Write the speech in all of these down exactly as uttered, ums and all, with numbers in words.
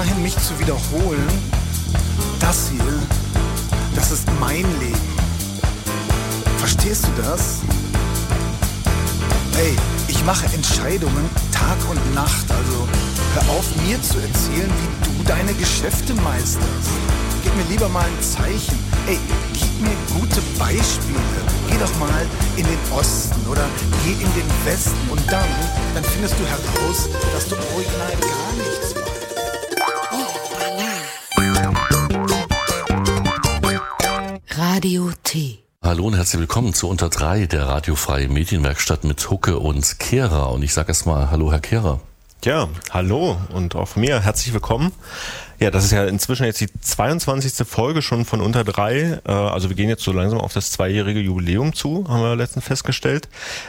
dahin, mich zu wiederholen. Das hier, das ist mein Leben. Verstehst du das? Hey, ich mache Entscheidungen Tag und Nacht, also hör auf, mir zu erzählen, wie du deine Geschäfte meisterst. Gib mir lieber mal ein Zeichen. Ey, gib mir gute Beispiele. Geh doch mal in den Osten oder geh in den Westen und dann, dann findest du heraus, dass du original gar nichts weißt. Radio T. Hallo und herzlich willkommen zu Unter drei, der radiofreien Medienwerkstatt mit Hucke und Kehrer. Und ich sage erst mal Hallo, Herr Kehrer. Ja, hallo und auch von mir herzlich willkommen. Ja, das ist ja inzwischen jetzt die zweiundzwanzigste Folge schon von Unter drei. Also wir gehen jetzt so langsam auf das zweijährige Jubiläum zu, haben wir letztens festgestellt.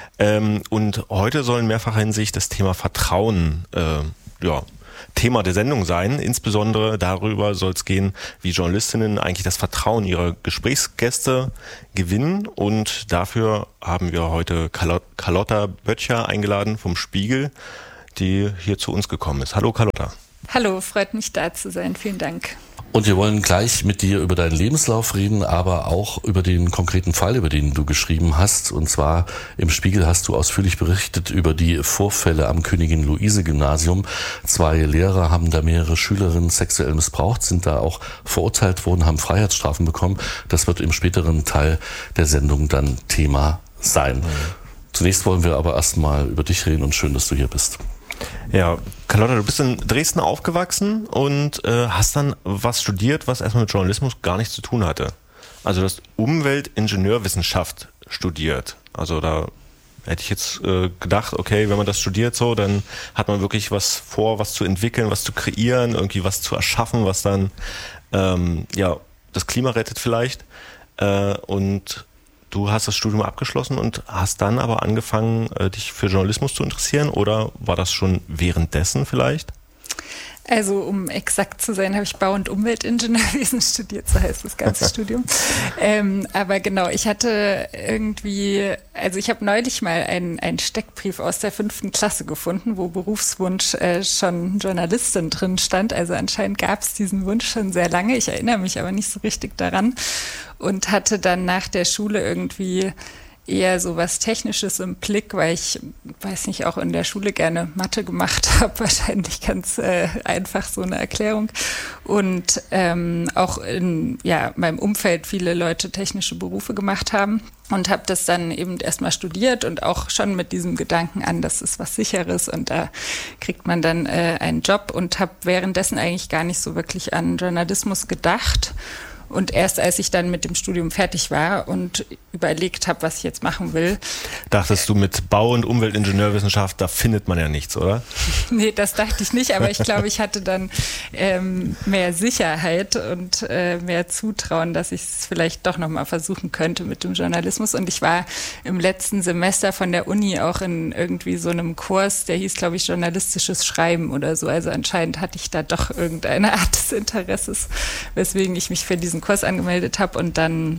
Und heute soll in mehrfacher Hinsicht das Thema Vertrauen ja, Thema der Sendung sein. Insbesondere darüber soll es gehen, wie Journalistinnen eigentlich das Vertrauen ihrer Gesprächsgäste gewinnen. Und dafür haben wir heute Carlotta Böttcher eingeladen vom Spiegel, die hier zu uns gekommen ist. Hallo Carlotta. Hallo, freut mich da zu sein. Vielen Dank. Und wir wollen gleich mit dir über deinen Lebenslauf reden, aber auch über den konkreten Fall, über den du geschrieben hast. Und zwar im Spiegel hast du ausführlich berichtet über die Vorfälle am Königin-Luise-Gymnasium. Zwei Lehrer haben da mehrere Schülerinnen sexuell missbraucht, sind da auch verurteilt worden, haben Freiheitsstrafen bekommen. Das wird im späteren Teil der Sendung dann Thema sein. Mhm. Zunächst wollen wir aber erstmal über dich reden und schön, dass du hier bist. Ja, Carlotta, du bist in Dresden aufgewachsen und äh, hast dann was studiert, was erstmal mit Journalismus gar nichts zu tun hatte. Also du hast Umweltingenieurwissenschaft studiert. Also da hätte ich jetzt äh, gedacht, okay, wenn man das studiert so, dann hat man wirklich was vor, was zu entwickeln, was zu kreieren, irgendwie was zu erschaffen, was dann ähm, ja das Klima rettet vielleicht. Äh, und du hast das Studium abgeschlossen und hast dann aber angefangen, dich für Journalismus zu interessieren, oder war das schon währenddessen vielleicht? Also um exakt zu sein, habe ich Bau- und Umweltingenieurwesen studiert, so heißt das ganze Studium. Ähm, aber genau, ich hatte irgendwie, also ich habe neulich mal einen, einen Steckbrief aus der fünften Klasse gefunden, wo Berufswunsch äh, schon Journalistin drin stand. Also anscheinend gab es diesen Wunsch schon sehr lange. Ich erinnere mich aber nicht so richtig daran und hatte dann nach der Schule irgendwie eher so was Technisches im Blick, weil ich, weiß nicht, auch in der Schule gerne Mathe gemacht habe, wahrscheinlich ganz äh, einfach so eine Erklärung. Und ähm, auch in ja, meinem Umfeld viele Leute technische Berufe gemacht haben und habe das dann eben erstmal studiert und auch schon mit diesem Gedanken an, das ist was Sicheres und da kriegt man dann äh, einen Job, und habe währenddessen eigentlich gar nicht so wirklich an Journalismus gedacht. Und erst als ich dann mit dem Studium fertig war und überlegt habe, was ich jetzt machen will. Dachtest du, mit Bau- und Umweltingenieurwissenschaft, da findet man ja nichts, oder? Nee, das dachte ich nicht, aber ich glaube, ich hatte dann ähm, mehr Sicherheit und äh, mehr Zutrauen, dass ich es vielleicht doch nochmal versuchen könnte mit dem Journalismus. Und ich war im letzten Semester von der Uni auch in irgendwie so einem Kurs, der hieß, glaube ich, journalistisches Schreiben oder so. Also anscheinend hatte ich da doch irgendeine Art des Interesses, weswegen ich mich für diesen Kurs angemeldet habe und dann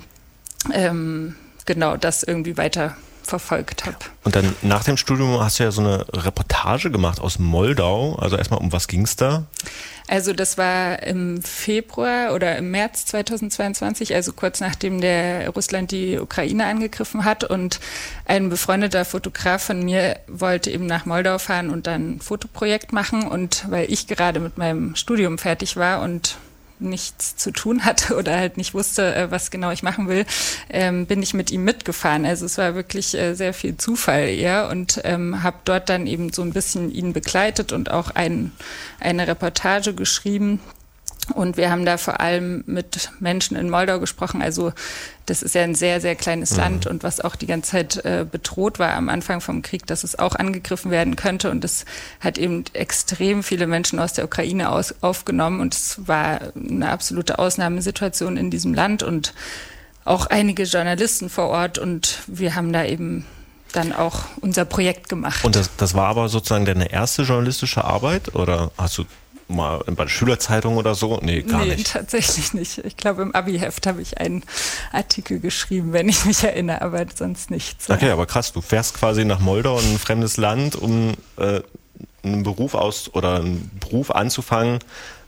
ähm, genau das irgendwie weiter verfolgt habe. Und dann nach dem Studium hast du ja so eine Reportage gemacht aus Moldau. Also erstmal, um was ging es da? Also das war im Februar oder im März zweitausendzweiundzwanzig, also kurz nachdem der Russland die Ukraine angegriffen hat, und ein befreundeter Fotograf von mir wollte eben nach Moldau fahren und dann ein Fotoprojekt machen, und weil ich gerade mit meinem Studium fertig war und nichts zu tun hatte oder halt nicht wusste, was genau ich machen will, ähm, bin ich mit ihm mitgefahren. Also es war wirklich äh, sehr viel Zufall eher, und ähm, habe dort dann eben so ein bisschen ihn begleitet und auch ein, eine Reportage geschrieben. Und wir haben da vor allem mit Menschen in Moldau gesprochen. Also das ist ja ein sehr, sehr kleines mhm. Land, und was auch die ganze Zeit äh, bedroht war am Anfang vom Krieg, dass es auch angegriffen werden könnte. Und es hat eben extrem viele Menschen aus der Ukraine aus, aufgenommen. Und es war eine absolute Ausnahmesituation in diesem Land und auch einige Journalisten vor Ort. Und wir haben da eben dann auch unser Projekt gemacht. Und das, das war aber sozusagen deine erste journalistische Arbeit, oder hast du mal bei der Schülerzeitung oder so? Nee, gar nee, nicht. Tatsächlich nicht. Ich glaube, im Abi-Heft habe ich einen Artikel geschrieben, wenn ich mich erinnere, aber sonst nichts. Okay, aber krass, du fährst quasi nach Moldau, in ein fremdes Land, um äh, einen Beruf aus oder einen Beruf anzufangen,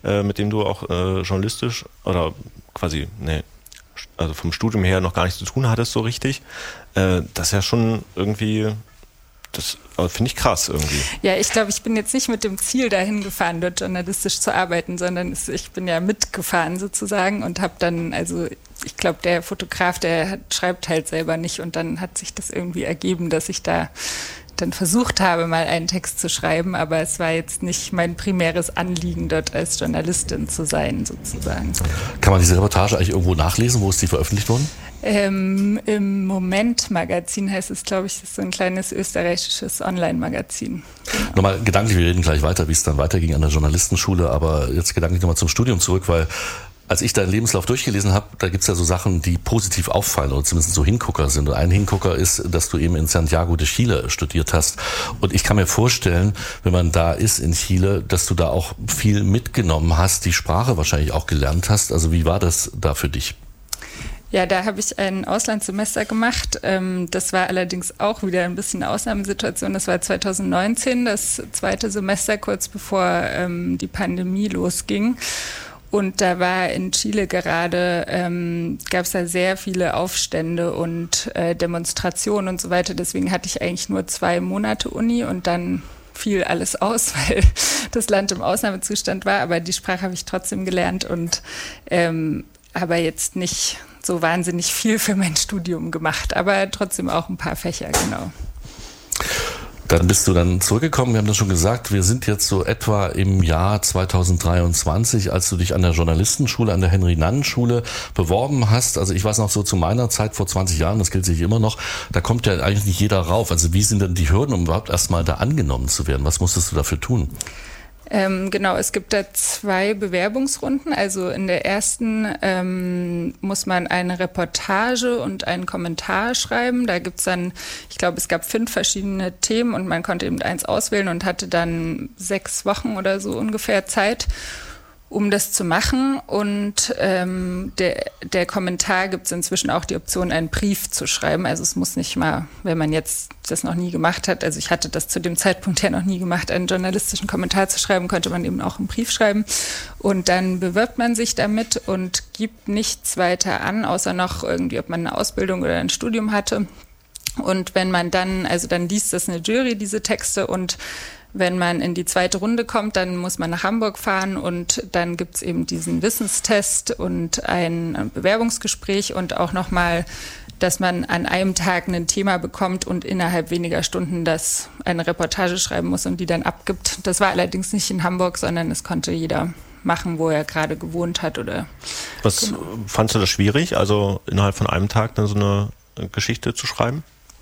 äh, mit dem du auch äh, journalistisch oder quasi, ne, also vom Studium her noch gar nichts zu tun hattest so richtig. Äh, das ist ja schon irgendwie... Das finde ich krass irgendwie. Ja, ich glaube, ich bin jetzt nicht mit dem Ziel dahin gefahren, dort journalistisch zu arbeiten, sondern es, ich bin ja mitgefahren sozusagen und habe dann, also ich glaube, der Fotograf, der hat, schreibt halt selber nicht und dann hat sich das irgendwie ergeben, dass ich da dann versucht habe, mal einen Text zu schreiben, aber es war jetzt nicht mein primäres Anliegen, dort als Journalistin zu sein sozusagen. Kann man diese Reportage eigentlich irgendwo nachlesen? Wo ist die veröffentlicht worden? Ähm, Im Moment-Magazin heißt es, glaube ich, das ist so ein kleines österreichisches Online-Magazin. Genau. Nochmal gedanklich, wir reden gleich weiter, wie es dann weiterging an der Journalistenschule, aber jetzt gedanklich nochmal zum Studium zurück, weil als ich deinen Lebenslauf durchgelesen habe, da gibt's ja so Sachen, die positiv auffallen oder zumindest so Hingucker sind. Und ein Hingucker ist, dass du eben in Santiago de Chile studiert hast. Und ich kann mir vorstellen, wenn man da ist in Chile, dass du da auch viel mitgenommen hast, die Sprache wahrscheinlich auch gelernt hast. Also wie war das da für dich? Ja, da habe ich ein Auslandssemester gemacht. Das war allerdings auch wieder ein bisschen eine Ausnahmesituation. Das war zwanzig neunzehn, das zweite Semester, kurz bevor die Pandemie losging. Und da war in Chile gerade, ähm, gab es da sehr viele Aufstände und äh, Demonstrationen und so weiter. Deswegen hatte ich eigentlich nur zwei Monate Uni und dann fiel alles aus, weil das Land im Ausnahmezustand war. Aber die Sprache habe ich trotzdem gelernt und ähm, aber jetzt nicht so wahnsinnig viel für mein Studium gemacht. Aber trotzdem auch ein paar Fächer, genau. Dann bist du dann zurückgekommen, wir haben das schon gesagt, wir sind jetzt so etwa im Jahr zwanzig dreiundzwanzig, als du dich an der Journalistenschule, an der Henry-Nannen-Schule beworben hast. Also ich weiß noch so zu meiner Zeit vor zwanzig Jahren, das gilt sich immer noch, da kommt ja eigentlich nicht jeder rauf. Also wie sind denn die Hürden, um überhaupt erstmal da angenommen zu werden? Was musstest du dafür tun? Ähm, genau, es gibt da zwei Bewerbungsrunden. Also in der ersten ähm, muss man eine Reportage und einen Kommentar schreiben. Da gibt's dann, ich glaube, es gab fünf verschiedene Themen und man konnte eben eins auswählen und hatte dann sechs Wochen oder so ungefähr Zeit, um das zu machen. Und ähm, der, der Kommentar gibt es inzwischen auch die Option, einen Brief zu schreiben. Also es muss nicht mal, wenn man jetzt das noch nie gemacht hat, also ich hatte das zu dem Zeitpunkt ja noch nie gemacht, einen journalistischen Kommentar zu schreiben, konnte man eben auch einen Brief schreiben. Und dann bewirbt man sich damit und gibt nichts weiter an, außer noch irgendwie, ob man eine Ausbildung oder ein Studium hatte. Und wenn man dann, also dann liest das eine Jury, diese Texte, und wenn man in die zweite Runde kommt, dann muss man nach Hamburg fahren und dann gibt's eben diesen Wissenstest und ein Bewerbungsgespräch und auch nochmal, dass man an einem Tag ein Thema bekommt und innerhalb weniger Stunden das eine Reportage schreiben muss und die dann abgibt. Das war allerdings nicht in Hamburg, sondern es konnte jeder machen, wo er gerade gewohnt hat. Oder Was genau. Fandst du das schwierig, also innerhalb von einem Tag dann so eine Geschichte zu schreiben?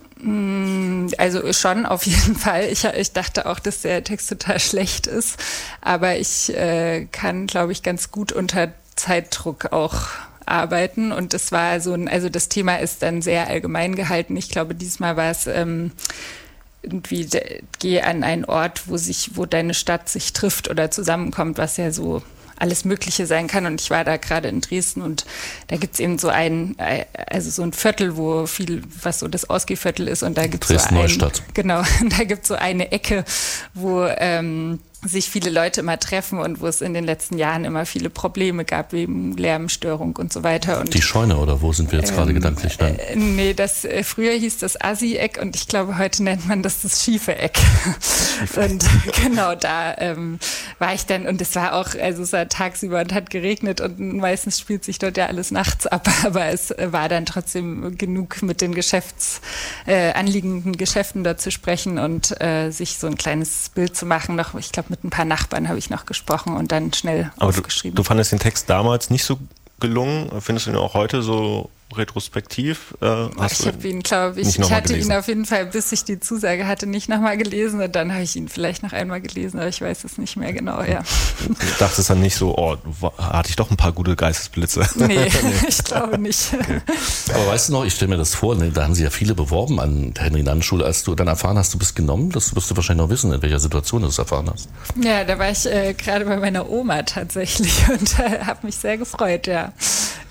Also schon, auf jeden Fall. Ich, ich dachte auch, dass der Text total schlecht ist, aber ich äh, kann, glaube ich, ganz gut unter Zeitdruck auch arbeiten und es war so ein, also das Thema ist dann sehr allgemein gehalten. Ich glaube, diesmal war es ähm, irgendwie, geh an einen Ort, wo sich, wo deine Stadt sich trifft oder zusammenkommt, was ja so alles Mögliche sein kann. Und ich war da gerade in Dresden und da gibt's eben so ein, also so ein Viertel, wo viel, was so das Ausgehviertel ist, und da gibt's so ein, Neustadt. Genau, da gibt's so eine Ecke, wo ähm, sich viele Leute immer treffen und wo es in den letzten Jahren immer viele Probleme gab, wegen Lärmstörung und so weiter. Und die Scheune, oder wo sind wir jetzt ähm, gerade gedanklich? Nein. Äh, nee, das, äh, früher hieß das Assi-Eck und ich glaube, heute nennt man das das schiefe Eck. Und genau da ähm, war ich dann, und es war auch, also es war tagsüber und hat geregnet und meistens spielt sich dort ja alles nachts ab, aber es war dann trotzdem genug, mit den Geschäfts, äh, anliegenden Geschäften dort zu sprechen und äh, sich so ein kleines Bild zu machen. Noch, ich glaube, mit ein paar Nachbarn habe ich noch gesprochen und dann schnell Aber aufgeschrieben. Du, du fandest den Text damals nicht so gelungen? Findest du ihn auch heute so retrospektiv? Äh, hast ich habe ihn, glaube ich, ich hatte gelesen. ihn auf jeden Fall, bis ich die Zusage hatte, nicht nochmal gelesen und dann habe ich ihn vielleicht noch einmal gelesen, aber ich weiß es nicht mehr genau, ja. Du dachtest dann nicht so, oh, hatte ich doch ein paar gute Geistesblitze? Nee, nee. Ich glaube nicht. Okay. Aber weißt du noch, ich stelle mir das vor, ne, da haben sie ja viele beworben an der Henry-Nannen-Schule. Als du dann erfahren hast, du bist genommen, das wirst du wahrscheinlich noch wissen, in welcher Situation du es erfahren hast. Ja, da war ich äh, gerade bei meiner Oma tatsächlich und äh, habe mich sehr gefreut, ja.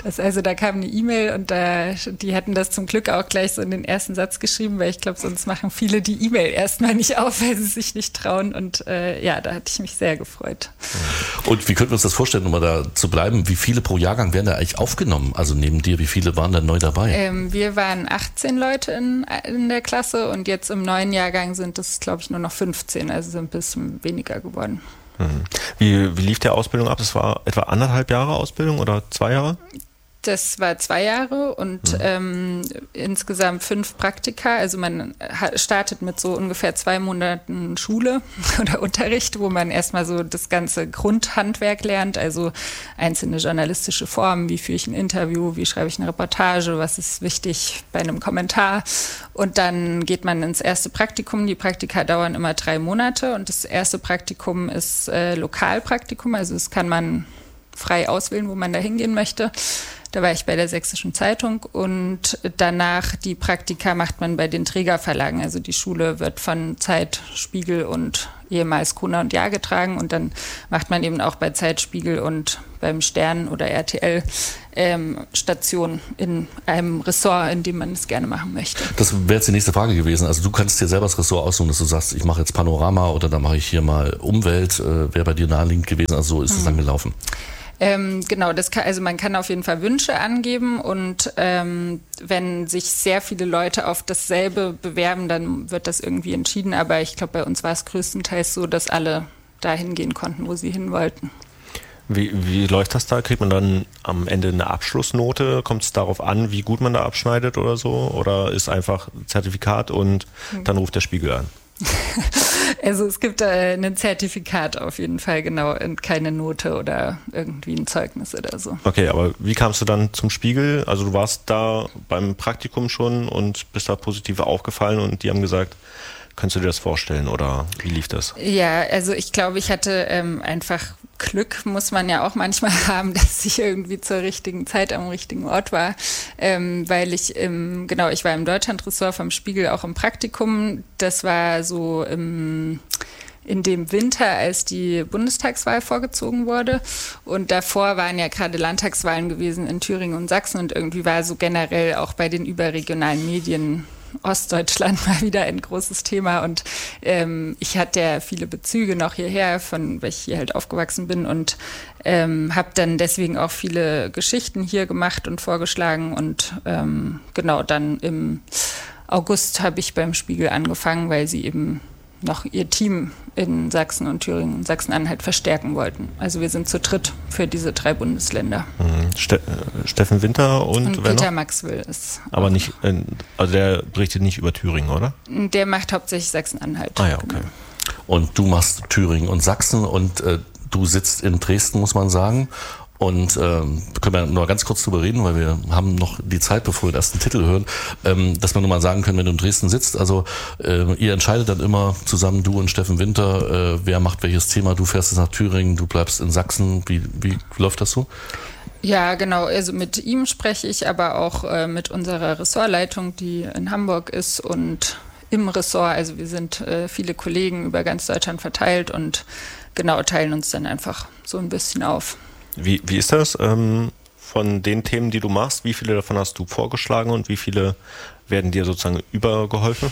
Das, also da kam eine E-Mail und da, die hatten das zum Glück auch gleich so in den ersten Satz geschrieben, weil ich glaube, sonst machen viele die E-Mail erstmal nicht auf, weil sie sich nicht trauen. Und äh, ja, da hatte ich mich sehr gefreut. Und wie könnten wir uns das vorstellen, um mal da zu bleiben? Wie viele pro Jahrgang werden da eigentlich aufgenommen? Also neben dir, wie viele waren da neu dabei? Ähm, wir waren achtzehn Leute in, in der Klasse und jetzt im neuen Jahrgang sind es, glaube ich, nur noch fünfzehn, also sind ein bisschen weniger geworden. Wie, wie lief die Ausbildung ab? Das war etwa anderthalb Jahre Ausbildung oder zwei Jahre? Das war zwei Jahre und mhm. ähm, insgesamt fünf Praktika. Also man startet mit so ungefähr zwei Monaten Schule oder Unterricht, wo man erstmal so das ganze Grundhandwerk lernt, also einzelne journalistische Formen, wie führe ich ein Interview, wie schreibe ich eine Reportage, was ist wichtig bei einem Kommentar. Und dann geht man ins erste Praktikum. Die Praktika dauern immer drei Monate und das erste Praktikum ist äh, Lokalpraktikum, also das kann man frei auswählen, wo man da hingehen möchte. Da war ich bei der Sächsischen Zeitung und danach die Praktika macht man bei den Trägerverlagen. Also die Schule wird von Zeit, Spiegel und ehemals Gruner und Jahr getragen und dann macht man eben auch bei Zeit, Spiegel und beim Stern oder R T L ähm, Station in einem Ressort, in dem man es gerne machen möchte. Das wäre jetzt die nächste Frage gewesen. Also du kannst dir selber das Ressort aussuchen, dass du sagst, ich mache jetzt Panorama oder dann mache ich hier mal Umwelt. Äh, wäre bei dir naheliegend gewesen. Also so ist es mhm. dann gelaufen. Ähm, genau, das kann, also man kann auf jeden Fall Wünsche angeben und ähm, wenn sich sehr viele Leute auf dasselbe bewerben, dann wird das irgendwie entschieden. Aber ich glaube, bei uns war es größtenteils so, dass alle dahin gehen konnten, wo sie hin wollten. Wie, wie läuft das da? Kriegt man dann am Ende eine Abschlussnote? Kommt es darauf an, wie gut man da abschneidet oder so? Oder ist einfach Zertifikat und mhm. dann ruft der Spiegel an? Also es gibt äh, ein Zertifikat auf jeden Fall, genau, und keine Note oder irgendwie ein Zeugnis oder so. Okay, aber wie kamst du dann zum Spiegel? Also du warst da beim Praktikum schon und bist da positiv aufgefallen und die haben gesagt, kannst du dir das vorstellen oder wie lief das? Ja, also ich glaube, ich hatte ähm, einfach Glück, muss man ja auch manchmal haben, dass ich irgendwie zur richtigen Zeit am richtigen Ort war, ähm, weil ich, im, genau, ich war im Deutschlandressort vom Spiegel auch im Praktikum. Das war so im in dem Winter, als die Bundestagswahl vorgezogen wurde. Und davor waren ja gerade Landtagswahlen gewesen in Thüringen und Sachsen und irgendwie war so generell auch bei den überregionalen Medien Ostdeutschland mal wieder ein großes Thema und ähm, ich hatte ja viele Bezüge noch hierher, von weil ich hier halt aufgewachsen bin und ähm, habe dann deswegen auch viele Geschichten hier gemacht und vorgeschlagen und ähm, genau dann im August habe ich beim Spiegel angefangen, weil sie eben noch ihr Team in Sachsen und Thüringen und Sachsen-Anhalt verstärken wollten. Also wir sind zu dritt für diese drei Bundesländer. Ste- Steffen Winter und, und wer Peter noch? Maxwell ist. Aber nicht, also der berichtet nicht über Thüringen, oder? Der macht hauptsächlich Sachsen-Anhalt. Ah ja, okay. Genau. Und du machst Thüringen und Sachsen und äh, du sitzt in Dresden, muss man sagen. Und ähm, können wir nur ganz kurz drüber reden, weil wir haben noch die Zeit, bevor wir den ersten Titel hören, ähm, dass wir nur mal sagen können, wenn du in Dresden sitzt, also äh, ihr entscheidet dann immer zusammen, du und Steffen Winter, äh, wer macht welches Thema, du fährst jetzt nach Thüringen, du bleibst in Sachsen, wie, wie läuft das so? Ja, genau, also mit ihm spreche ich, aber auch äh, mit unserer Ressortleitung, die in Hamburg ist und im Ressort, also wir sind äh, viele Kollegen über ganz Deutschland verteilt und genau teilen uns dann einfach so ein bisschen auf. Wie, wie ist das? Ähm, von den Themen, die du machst, wie viele davon hast du vorgeschlagen und wie viele werden dir sozusagen übergeholfen?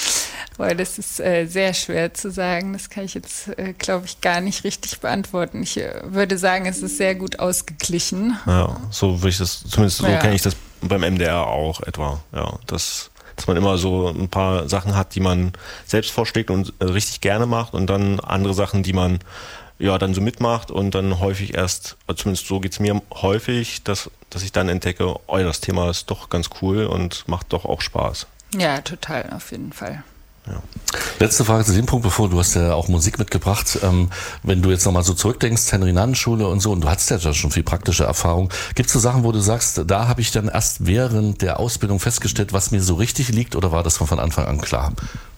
Boah, das ist äh, sehr schwer zu sagen. Das kann ich jetzt, äh, glaube ich, gar nicht richtig beantworten. Ich äh, würde sagen, es ist sehr gut ausgeglichen. Ja, so würde ich das, zumindest so ja. kenne ich das beim M D R auch etwa. Ja, das, dass man immer so ein paar Sachen hat, die man selbst vorschlägt und äh, richtig gerne macht und dann andere Sachen, die man ja dann so mitmacht und dann häufig erst, zumindest so geht es mir häufig, dass, dass ich dann entdecke, oh, das Thema ist doch ganz cool und macht doch auch Spaß. Ja, total, auf jeden Fall. Ja. Letzte Frage zu dem Punkt, bevor du hast ja auch Musik mitgebracht. Ähm, wenn du jetzt nochmal so zurückdenkst, Henry-Nannen-Schule und so, und du hattest ja schon viel praktische Erfahrung, gibt es so Sachen, wo du sagst, da habe ich dann erst während der Ausbildung festgestellt, was mir so richtig liegt, oder war das von Anfang an klar?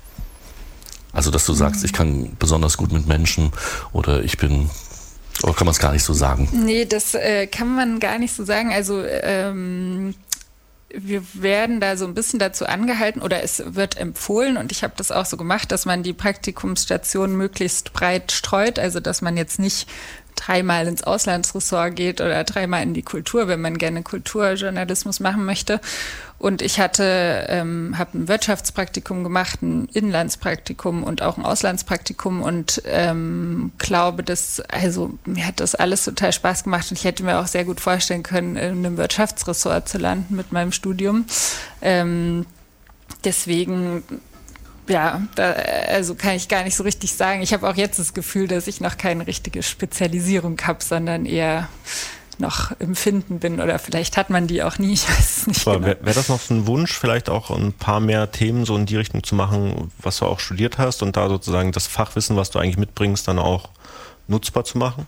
Also, dass du sagst, ich kann besonders gut mit Menschen oder ich bin, oder kann man es gar nicht so sagen? Nee, das äh, kann man gar nicht so sagen. Also, ähm, wir werden da so ein bisschen dazu angehalten oder es wird empfohlen und ich habe das auch so gemacht, dass man die Praktikumsstation möglichst breit streut, also dass man jetzt nicht dreimal ins Auslandsressort geht oder dreimal in die Kultur, wenn man gerne Kulturjournalismus machen möchte. Und ich hatte, ähm, habe ein Wirtschaftspraktikum gemacht, ein Inlandspraktikum und auch ein Auslandspraktikum und ähm, glaube, dass, also mir hat das alles total Spaß gemacht und ich hätte mir auch sehr gut vorstellen können, in einem Wirtschaftsressort zu landen mit meinem Studium. Ähm, deswegen Ja, da, also kann ich gar nicht so richtig sagen. Ich habe auch jetzt das Gefühl, dass ich noch keine richtige Spezialisierung habe, sondern eher noch im Finden bin oder vielleicht hat man die auch nie, ich weiß es nicht. Genau. Wäre wär das noch so ein Wunsch, vielleicht auch ein paar mehr Themen so in die Richtung zu machen, was du auch studiert hast und da sozusagen das Fachwissen, was du eigentlich mitbringst, dann auch nutzbar zu machen?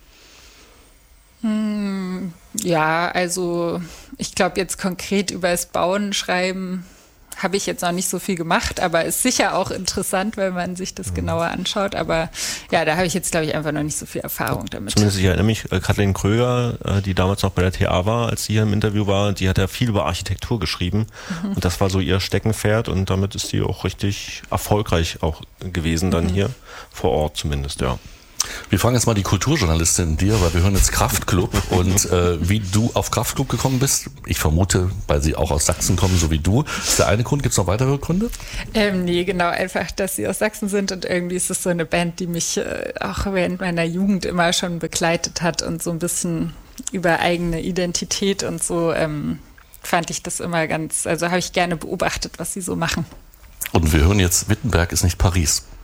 Hm, ja, also ich glaube jetzt konkret über das Bauen schreiben habe ich jetzt noch nicht so viel gemacht, aber ist sicher auch interessant, wenn man sich das genauer anschaut. Aber ja, da habe ich jetzt, glaube ich, einfach noch nicht so viel Erfahrung damit. Zumindest, ich erinnere mich, äh, Kathleen Kröger, äh, die damals noch bei der T A war, als sie hier im Interview war, die hat ja viel über Architektur geschrieben. Mhm. Und das war so ihr Steckenpferd und damit ist sie auch richtig erfolgreich auch gewesen dann mhm. hier vor Ort zumindest, ja. Wir fragen jetzt mal die Kulturjournalistin in dir, weil wir hören jetzt Kraftklub und äh, wie du auf Kraftklub gekommen bist. Ich vermute, weil sie auch aus Sachsen kommen, so wie du. Ist der eine Grund? Gibt es noch weitere Gründe? Ähm, nee, genau, einfach, dass sie aus Sachsen sind und irgendwie ist es so eine Band, die mich äh, auch während meiner Jugend immer schon begleitet hat und so ein bisschen über eigene Identität und so ähm, fand ich das immer ganz, also habe ich gerne beobachtet, was sie so machen. Und wir hören jetzt, Wittenberg ist nicht Paris.